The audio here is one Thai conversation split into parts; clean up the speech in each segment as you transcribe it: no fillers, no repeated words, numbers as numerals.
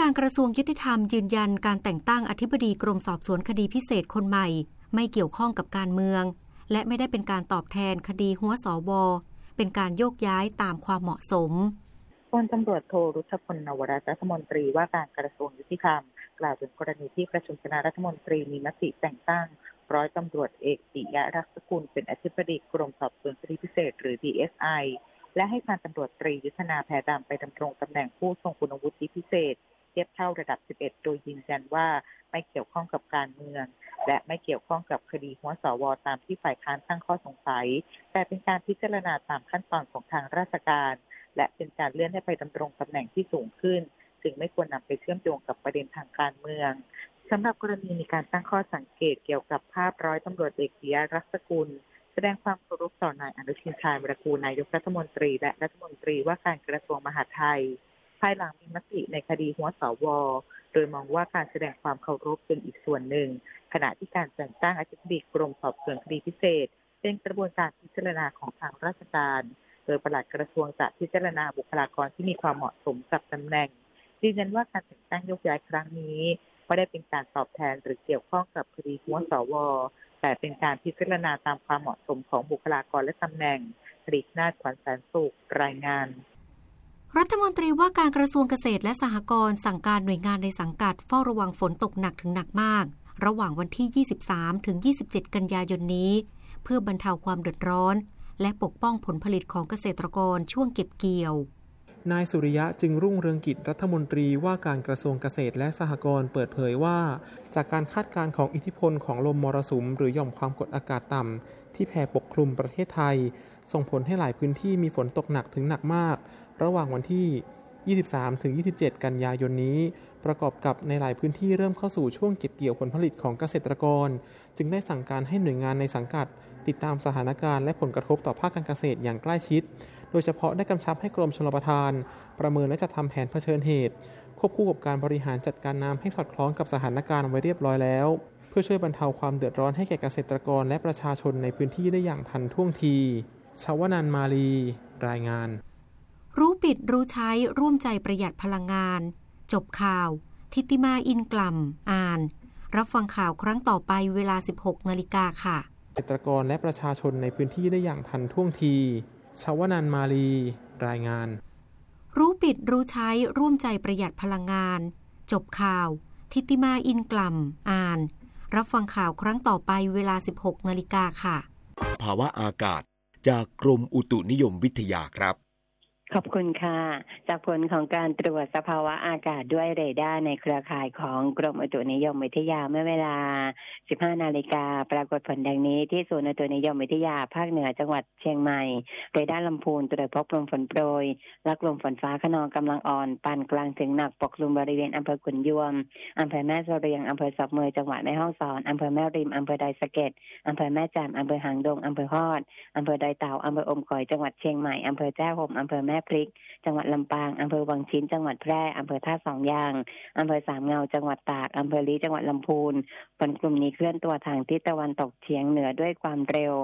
การกระทรวงยุติธรรมยืนยันการแต่งตั้งอธิบดีกรมสอบสวนคดีพิเศษคนใหม่ไม่เกี่ยวข้องกับการเมืองและไม่ได้เป็นการตอบแทนคดีหัวสว.เป็นการโยกย้ายตามความเหมาะสมพลตำรวจโทรุชพล นวรัตน์รัฐมนตรีว่าการกระทรวงยุติธรรมกล่าวถึงกรณีที่ประชุมคณะรัฐมนตรีมีมติแต่งตั้งร้อยตำรวจเอกปิยะรักษกุลเป็นอธิบดีกรมสอบสวนคดีพิเศษหรือ DSI และให้พันตำรวจตรียุทธนาแพรดำไปดำรงตำแหน่งผู้ทรงคุณวุฒิพิเศษเทียบเท่าระดับ 11 โดยยืนยันว่าไม่เกี่ยวข้องกับการเมืองและไม่เกี่ยวข้องกับคดีหัวสว.ตามที่ฝ่ายค้านตั้งข้อสงสัยแต่เป็นการพิจารณาตามขั้นตอนของทางราชการและเป็นการเลื่อนให้ไปดำรงตำแหน่งที่สูงขึ้นจึงไม่ควรนำไปเชื่อมโยงกับประเด็นทางการเมืองสำหรับกรณีมีการตั้งข้อสังเกตเกี่ยวกับภาพร้อยตำรวจเอกปิยะรักษกุลแสดงความเคารพต่อนายอนุทิน ชาญวิรากูลนายกรัฐมนตรีและรัฐมนตรีว่าการกระทรวงมหาดไทยภายหลังมีมติในคดีหัวสว.โดยมองว่าการแสดงความเคารพเป็นอีกส่วนหนึ่งขณะที่การแต่งตั้งอธิบดีกรมสอบสวนคดีพิเศษเป็นกระบวนการพิจารณาของทางราชการโดยปลัดกระทรวงจะพิจารณาบุคลากรที่มีความเหมาะสมกับตำแหน่งยืนยันว่าการแต่งตั้งโยกย้ายครั้งนี้ไม่ได้เป็นการตอบแทนหรือเกี่ยวข้องกับคดีหัวสว.แต่เป็นการพิจารณาตามความเหมาะสมของบุคลากรและตำแหน่งผลิตนาถ ขวัญแสนสุขรายงานรัฐมนตรีว่าการกระทรวงเกษตรและสหกรณ์สั่งการหน่วยงานในสังกัดเฝ้าระวังฝนตกหนักถึงหนักมากระหว่างวันที่ 23 ถึง 27 กันยายนนี้เพื่อบรรเทาความเดือดร้อนและปกป้องผลผลิตของเกษตรกรช่วงเก็บเกี่ยวนายสุริยะจึงรุ่งเรืองกิจรัฐมนตรีว่าการกระทรวงเกษตรและสหกรณ์เปิดเผยว่าจากการคาดการณ์ของอิทธิพลของลมมรสุมหรือหย่อมความกดอากาศต่ำที่แผ่ปกคลุมประเทศไทยส่งผลให้หลายพื้นที่มีฝนตกหนักถึงหนักมากระหว่างวันที่ 23 ถึง 27 กันยายนนี้ประกอบกับในหลายพื้นที่เริ่มเข้าสู่ช่วงเก็บเกี่ยวผลผลิตของเกษตรกรจึงได้สั่งการให้หน่วยงานในสังกัดติดตามสถานการณ์และผลกระทบต่อภาคการเกษตรอย่างใกล้ชิดโดยเฉพาะได้กำชับให้กรมชลประทานประเมินและจัดทำแผนเผชิญเหตุควบคู่กับการบริหารจัดการน้ำให้สอดคล้องกับสถานการณ์ไว้เรียบร้อยแล้วเพื่อช่วยบรรเทาความเดือดร้อนให้แก่เกษตรกรและประชาชนในพื้นที่ได้อย่างทันท่วงทีชวนันท์ มาลีรายงานรู้ปิดรู้ใช้ร่วมใจประหยัดพลังงานจบข่าวทิติมาอินกล่ำอ่านรับฟังข่าวครั้งต่อไปเวลา 16 นาฬิกาค่ะเกษตรกรและประชาชนในพื้นที่ได้อย่างทันท่วงทีชวนันท์ มาลีรายงานรู้ปิดรู้ใช้ร่วมใจประหยัดพลังงานจบข่าวทิติมาอินกล่ำอ่านรับฟังข่าวครั้งต่อไปเวลา 16 นาฬิกาค่ะภาวะอากาศจากกรมอุตุนิยมวิทยาครับขอบคุณค่ะจากผลของการตรวจสภาวะอากาศด้วยเรดาร์ในเครือข่ายของกรมอุตุนิยมวิทยาเมื่อเวลา 15 นาฬิกาปรากฏผลดังนี้ที่ศูนย์อุตุนิยมวิทยาภาคเหนือจังหวัดเชียงใหม่เรดาร์ลำพูนตรวจพบลมฝนโปรยและลมฝนฟ้าคะนองกำลังอ่อนปานกลางถึงหนักปกคลุมบริเวณอำเภอขุนยวมอำเภอแม่เสรียงอำเภอสับเมยจังหวัดแม่ฮ่องสอนอำเภอแม่ริมอำเภอดอยสะเก็ดอำเภอแม่แจ่มอำเภอหางดงอำเภอฮอดอำเภอดอยเต่าอำเภออมก๋อยจังหวัดเชียงใหม่อำเภอแจ้ห่มอำเภอแม่พริกจังหวัดลำปางอำเภอวังชิ้นจังหวัดแพร่อำเภอท่าสองยางอำเภอสามเงาจังหวัดตากอำเภอลี้จังหวัดลำพูนฝนกลุ่มนี้เคลื่อนตัวทางทิศตะวันตกเฉียงเหนือด้วยความเร็ว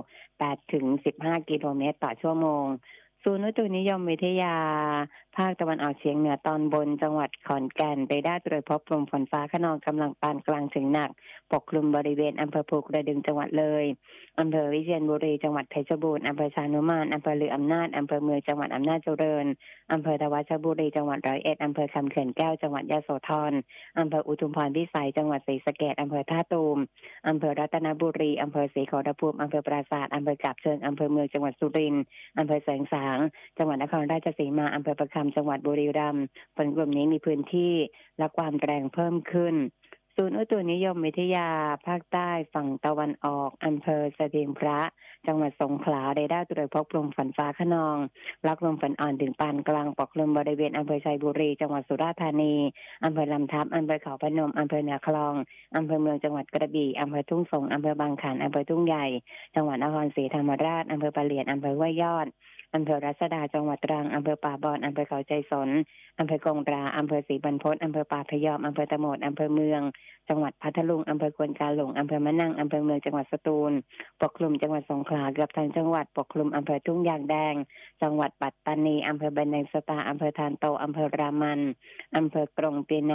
8-15 กิโลเมตรต่อชั่วโมงศูนย์อุตุนิยมวิทยาภาคตะวันออกเฉียงเหนือตอนบนจังหวัดขอนแก่นได้ตรวจพบลมฝนฟ้าคะนองกำลังปานกลางถึงหนักปกคลุมบริเวณอำเภอภูกระดึงจังหวัดเลยอำเภอวิเชียรบุรีจังหวัดเพชรบูรณ์อำเภอชานุมานอำเภอลืออำนาจอำเภอเมืองจังหวัดอำนาจเจริญอำเภอทวัชบุรีจังหวัดร้อยเอ็ดอำเภอคำเขื่อนแก้วจังหวัดยโสธรอำเภออุทุมพรพิสัยจังหวัดศรีสะเกษอำเภอท่าตูมอำเภอรัตนบุรีอำเภอศรีขอรภูมิอำเภอปราสาทอำเภอกาบเชิงอำเภอเมืองจังหวัดสุรินทร์อำเภอแสงสางจังหวัดนครราชสีมาอำเภอประคำจังหวัดบุรีรัมย์ฝนกลุ่มนี้มีพื้นที่และความแรงเพิ่มขึ้นศูนย์อุตุนิยมวิทยาภาคใต้ฝั่งตะวันออกอำเภอสะเทียงพระจังหวัดสงขลาได้ตรวจพบลมฝนฟ้าคะนองและลมฝนอ่อนถึงปานกลางปกคลุมบริเวณอำเภอชัยบุรีจังหวัดสุราษฎร์ธานีอำเภอลำทับอำเภอเขาพนมอำเภอเหนือคลองอำเภอเมืองจังหวัดกระบี่อำเภอทุ่งสงอำเภอบางขันอำเภอทุ่งใหญ่จังหวัดนครศรีธรรมราชอำเภอปะเหลียนอำเภอห้วยยอดอำเภอรัศดาจังหวัดตรังอำเภอป่าบอนอำเภอเขาใจสนอำเภอกงตราอำเภอศรีบรรพตอำเภอป่าพยอมอำเภอตะโหมดอำเภอเมืองจังหวัดพัทลุงอำเภอควนกาหลงอำเภอมะนังอำเภอเมืองจังหวัดสตูลปกคลุมจังหวัดสงขลาเกือบทั้งจังหวัดปกคลุมอำเภอทุ่งยางแดงจังหวัดปัตตานีอำเภอบันแดงสตาอำเภอทานโตอำเภอรามันอำเภอกรงเปียน